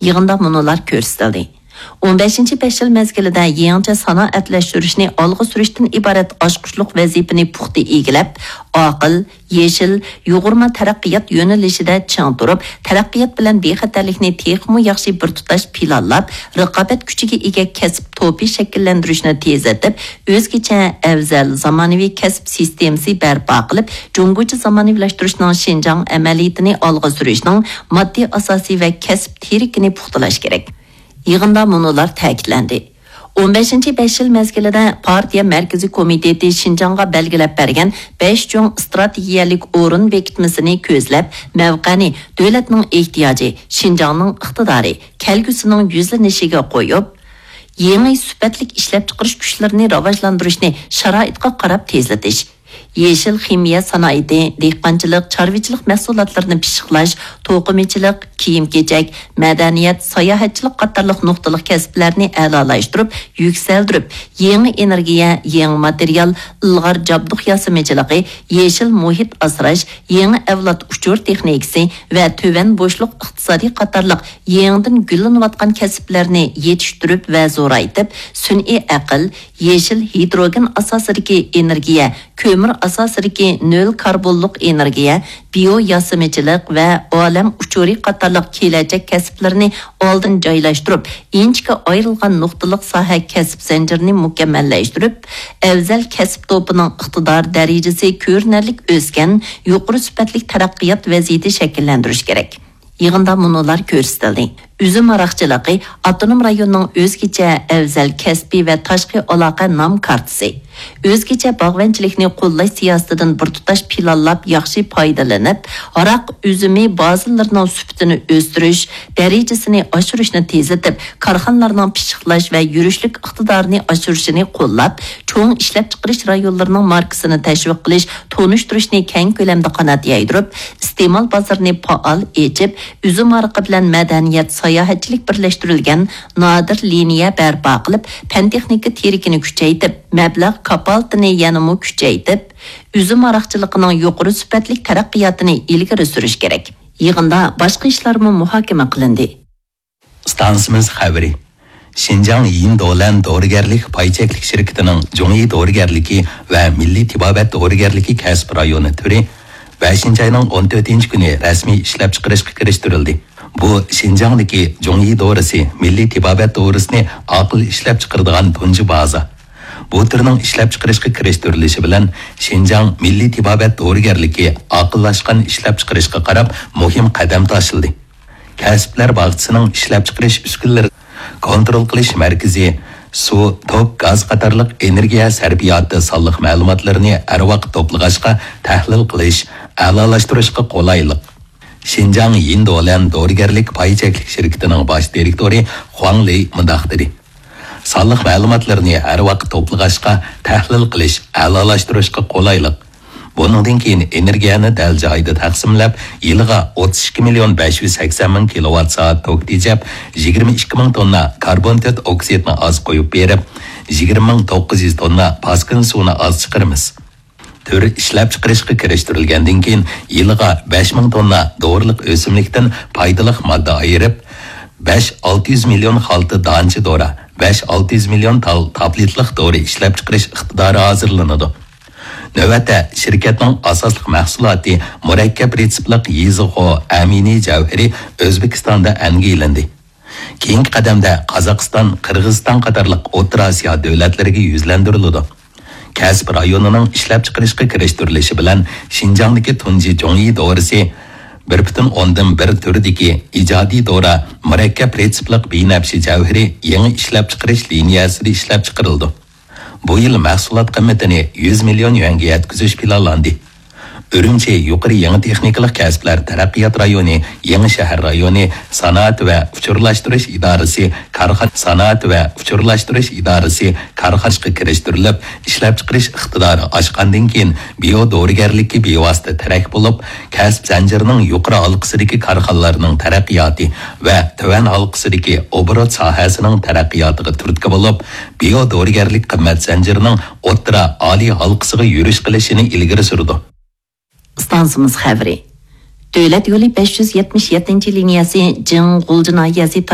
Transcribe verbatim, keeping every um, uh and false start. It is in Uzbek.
Yığında munolar ko'rsatildi. o'n beshinchi besh yil mezgilida yangicha sanoatlashtirishni olg'a surishdan iborat oshqushliq vazifani puxta egilab, aql, yeshil, yo'g'irma taraqqiyot yo'nalishida chang turib, taraqqiyot bilan bexatarlikni texmo yaxshi bir tutash planlab, raqobat kuchiga ega kasb to'pi shakllantirishni tezlatib, o'zgacha afzal zamonaviy kasb sistemasi barpo qilib, Jungocha zamonaviylashtirishning Xinjiang amaliyotini olg'a surishning moddiy asosi va kasb terikini puxtalash kerak. Yığında munolar ta'kidlandi. o'n beshinchi besh yil mezgilida partiya markaziy komiteti Xinjiangga belgilab bergan besh cho'ng strategiyalik o'rin bekitmasini ko'zlab, mavqani davlatning ehtiyoji, Xinjiangning iqtidori, kelgusining yuzlanishiga qo'yib, yangi sifatli ishlab chiqarish kuchlarini rivojlantirishni sharoitga qarab tezlatish, yeşil ximiya sanoati, dehqonchilik, chorvachilik mahsulotlarini pishiqlash, to'qimachilik, kiyim-kechak, madaniyat, sayohatchilik qatorliq nuqtaliq kasblarni a'lolashtirib, yuksaltirib, yangi energiya, yangi material, ilg'or jabduq yasamachiligi, yeşil muhit asrash, yangi avlod uchur texnikasi va to'van bo'shliq iqtisodiy qatorliq yangidan gullanayotgan kasblarni yetishtirib va zo'raytib, sun'iy aql, yeşil hidrogen asosidagi energiya, ko'mir asosidagi nol karbonliq energiya, bio yasamachilik va olam uchuri qatorliq kelajak kasblarini oldin joylashtirib, inchga ayrilgan nuqtaliq soha kasb zanjirini mukammallashtirib, afzal kasb to'pining iqtidor darajasi ko'rinarli o'sgan, yuqori sifatli taraqqiyot vaziyati shakllantirish kerak. Yığında munolar ko'rsatildi. Üzüm aroqchiligi avtonom rayonning o'zgacha afzal kasbiy va tashqi aloqa nom kartasi. O'zgacha bog'vanchilikni qo'llash siyosatidan bir tutash planlab yaxshi foydalanib, aroq üzümi bazalarining sifatini o'stirish, darajasini oshirishni tezlatib, korxonalarning pishiqlash va yurishlik iqtidorini oshirishini qo'llab, cho'ng ishlab chiqarish rayonlarining markasini tashviq qilish, tonishtirishni keng ko'lamda qanot yaydirib, iste'mol bozorini faol echib, üzüm aroqi bilan madaniyat, sayohatchilik birlashtirilgan nodir liniya barpo qilib, fan texnika terikini kuchaytirib, mablag' kapolatini yanada kuchaytirib, üzüm aroqchiligining yuqori sifatli taraqqiyotini ilgari surish kerak. Yig'inda boshqa ishlarmi muhokama qilindi. Stansimiz xabari. Xinjiang Yin Dolan Dorigarlik paycheklik shirkatining Jongi Dorigarligi va Milliy tibobat Dorigarligi kasb rayoni turi beshinchi ayning o'n to'rtinchi kuni rasmiy ishlab chiqarishga kirishtirildi. Bu Xinjiangdagi Jongi dorisi milliy tibobat dorisini aql ishlab chiqaradigan tunji baza. Bu turning ishlab chiqarishga kirishtirilishi bilan Xinjiang milliy tibobat dorigarligi aqllashgan ishlab chiqarishga qarab muhim qadam tashildi. Kasblar bog'chisining ishlab chiqarish uskunalari kontrol qilish markazi suv, tok, gaz qatorliq energiya sarfiyoti sonliq ma'lumotlarini har vaqt to'plag'ashga, tahlil qilish, a'lolashtirishga qulaylik. Xinjiang Yin Dolan Dorigarlik paycheklik shirkatining bosh direktori Huang Lei mundaq dedi. Sonliq ma'lumotlarni har vaqt to'plag'ashga, tahlil qilish, a'lolashtirishga qulaylik. Bundan keyin energiyani dal joyda taqsimlab, yiliga o'ttiz ikki million besh yuz sakson ming kilovatt soat tok tejab, yigirma ikki ming tonna karbon oksidni oz qo'yib berib, yigirma ming to'qqiz yuz tonna paskin suvni oz chiqaramiz. Tür ishlab chiqarishga kirishtirilgandan keyin yiliga besh ming tonna dorilik o'simlikdan foydali modda ayirib, besh olti yuz million xalta donchi dora, besh olti yuz million tal tabletlik dori ishlab chiqarish iqtidori hozirlanadi. Navbatda shirkatning asosli mahsuloti murakkab retseptlik yezg'o aminiy javhari O'zbekistonda angilandi. Keyingi qadamda Qozog'iston, Qirg'iziston qatorliq O'rta Osiyo davlatlariga yuzlantiriladi. Kasb rayonining ishlab chiqarishga kirishtirilishi bilan Xinjiangdagi tunji Jongi dorisi bir butun o'ndan bir turidagi ijodiy dora murakkab retseptlik binafshi javhari yangi ishlab chiqarish liniyasida ishlab chiqarildi. Bu yil mahsulot qiymatini yuz million yuanga yetkazish planlandi. Urumchi yuqori yangi texnikalik kasblar taraqqiyot rayoni, yangi shahar rayoni, sanoat va uchurlashtirish idorasi, korxona sanoat va uchurlashtirish idorasi korxonaga kirishtirilib, ishlab chiqarish iqtidori oshgandan keyin biodorigarlikka bevosita tarak bo'lib, kasb zanjirining yuqori halqasidagi korxonalarning taraqqiyoti va tuvan halqasidagi obrot sohasining taraqqiyotiga turtki bo'lib, biodorigarlik qimmat zanjirining o'rta oliy halqasiga yurish qilishini ilgari surdi. Stansimiz xabari. Davlat yo'li besh yuz yetmish yettinchi liniyasi Jing G'uljin nahiyasi